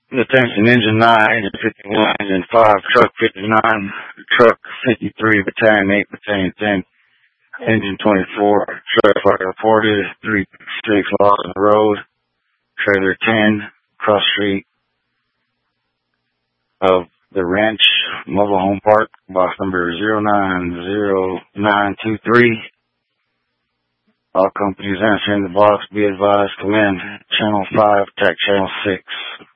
Attention, engine 9, engine 51, engine 5, truck 59, truck 53, battalion 8, battalion 10, engine 24, trailer reported, 36 lost on the road, trailer 10, cross street of the Ranch Mobile Home Park, box number 090923. All companies answering the box, be advised, come in, channel 5, tech channel 6.